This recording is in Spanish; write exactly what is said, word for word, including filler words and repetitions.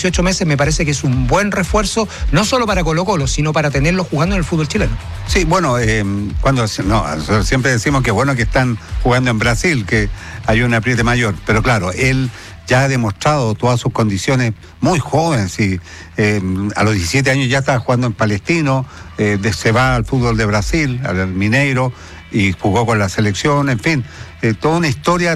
dieciocho meses me parece que es un buen refuerzo, no solo para Colo-Colo, sino para tenerlo jugando en el fútbol chileno. Sí, bueno, eh, cuando no, siempre decimos que bueno que están jugando en Brasil, que hay un apriete mayor, pero claro, él ya ha demostrado todas sus condiciones muy jóvenes y eh, a los diecisiete años ya estaba jugando en Palestino, eh, de, se va al fútbol de Brasil, al Mineiro, y jugó con la selección, en fin, eh, toda una historia